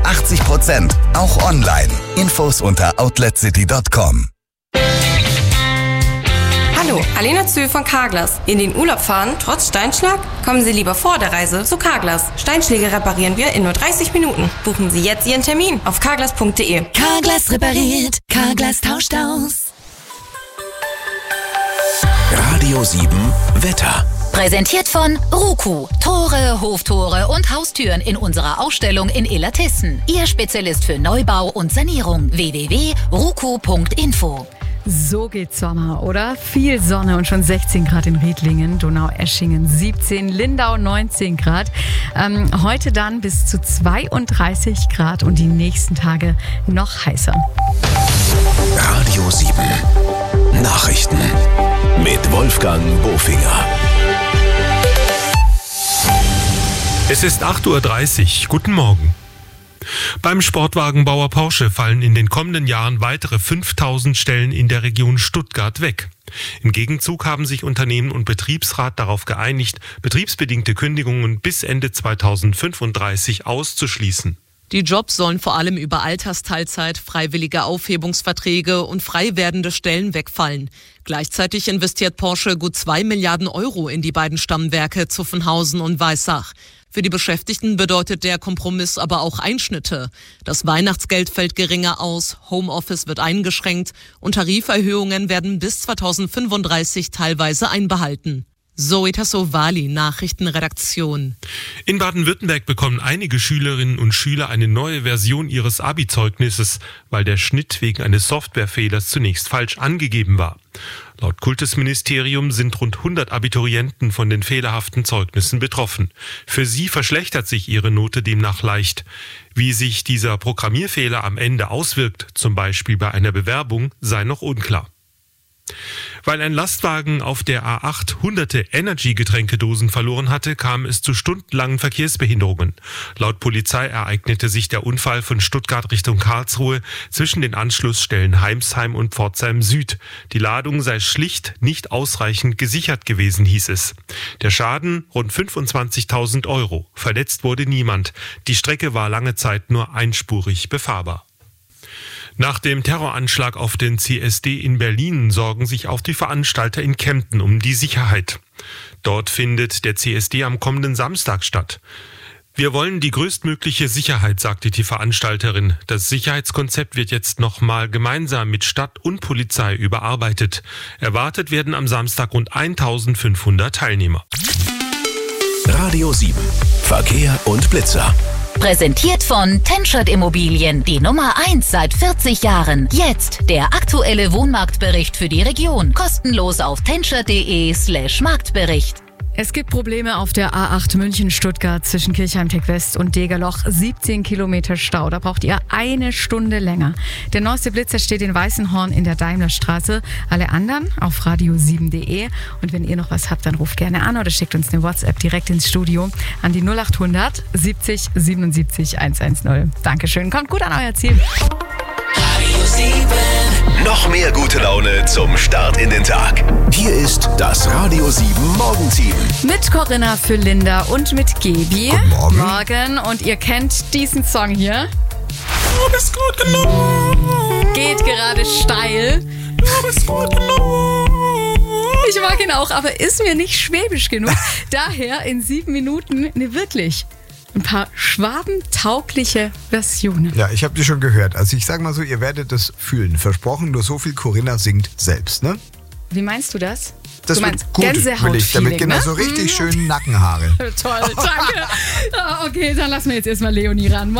80%, auch online. Infos unter outletcity.com. Hallo, Alena Zühl von Carglass. In den Urlaub fahren, trotz Steinschlag? Kommen Sie lieber vor der Reise zu Carglass. Steinschläge reparieren wir in nur 30 Minuten. Buchen Sie jetzt Ihren Termin auf carglass.de. Carglass repariert, Carglass tauscht aus. Radio 7 Wetter. Präsentiert von Ruku. Tore, Hoftore und Haustüren in unserer Ausstellung in Illertissen. Ihr Spezialist für Neubau und Sanierung. www.ruku.info. So geht Sommer, oder? Viel Sonne und schon 16 Grad in Riedlingen, Donaueschingen 17, Lindau 19 Grad. Heute dann bis zu 32 Grad und die nächsten Tage noch heißer. Radio 7 Nachrichten mit Wolfgang Bofinger. Es ist 8:30 Uhr. Guten Morgen. Beim Sportwagenbauer Porsche fallen in den kommenden Jahren weitere 5000 Stellen in der Region Stuttgart weg. Im Gegenzug haben sich Unternehmen und Betriebsrat darauf geeinigt, betriebsbedingte Kündigungen bis Ende 2035 auszuschließen. Die Jobs sollen vor allem über Altersteilzeit, freiwillige Aufhebungsverträge und frei werdende Stellen wegfallen. Gleichzeitig investiert Porsche gut 2 Milliarden Euro in die beiden Stammwerke Zuffenhausen und Weissach. Für die Beschäftigten bedeutet der Kompromiss aber auch Einschnitte. Das Weihnachtsgeld fällt geringer aus, Homeoffice wird eingeschränkt und Tariferhöhungen werden bis 2035 teilweise einbehalten. Zoe Tassovali, Nachrichtenredaktion. In Baden-Württemberg bekommen einige Schülerinnen und Schüler eine neue Version ihres Abi-Zeugnisses, weil der Schnitt wegen eines Softwarefehlers zunächst falsch angegeben war. Laut Kultusministerium sind rund 100 Abiturienten von den fehlerhaften Zeugnissen betroffen. Für sie verschlechtert sich ihre Note demnach leicht. Wie sich dieser Programmierfehler am Ende auswirkt, zum Beispiel bei einer Bewerbung, sei noch unklar. Weil ein Lastwagen auf der A8 hunderte Energy-Getränkedosen verloren hatte, kam es zu stundenlangen Verkehrsbehinderungen. Laut Polizei ereignete sich der Unfall von Stuttgart Richtung Karlsruhe zwischen den Anschlussstellen Heimsheim und Pforzheim Süd. Die Ladung sei schlicht nicht ausreichend gesichert gewesen, hieß es. Der Schaden rund 25.000 Euro. Verletzt wurde niemand. Die Strecke war lange Zeit nur einspurig befahrbar. Nach dem Terroranschlag auf den CSD in Berlin sorgen sich auch die Veranstalter in Kempten um die Sicherheit. Dort findet der CSD am kommenden Samstag statt. Wir wollen die größtmögliche Sicherheit, sagte die Veranstalterin. Das Sicherheitskonzept wird jetzt nochmal gemeinsam mit Stadt und Polizei überarbeitet. Erwartet werden am Samstag rund 1.500 Teilnehmer. Radio 7 Verkehr und Blitzer. Präsentiert von Tenschert Immobilien, die Nummer 1 seit 40 Jahren. Jetzt der aktuelle Wohnmarktbericht für die Region. Kostenlos auf tenschert.de/Marktbericht. Es gibt Probleme auf der A8 München-Stuttgart zwischen Kirchheim-Tech-West und Degerloch. 17 Kilometer Stau. Da braucht ihr eine Stunde länger. Der neueste Blitzer steht in Weißenhorn in der Daimlerstraße. Alle anderen auf radio7.de. Und wenn ihr noch was habt, dann ruft gerne an oder schickt uns eine WhatsApp direkt ins Studio an die 0800 70 77 110. Dankeschön. Kommt gut an euer Ziel. Radio 7. Noch mehr gute Laune zum Start in den Tag. Hier ist das Radio 7 Morgenteam. Mit Corinna für Linda und mit Gebi. Guten Morgen. Morgen. Und ihr kennt diesen Song hier. Du bist gut genug. Geht gerade steil. Du bist gut genug. Ich mag ihn auch, aber ist mir nicht schwäbisch genug. Daher in 7 Minuten wirklich ein paar schwabentaugliche Versionen. Ja, ich habe die schon gehört. Also ich sag mal so, ihr werdet das fühlen. Versprochen, nur so viel Corinna singt selbst, ne? Wie meinst du das? Das du wird meinst gut, will ich. Damit genau ne? so richtig schön Nackenhaare. Toll, danke. Okay, dann lassen wir jetzt erstmal Leonie ran.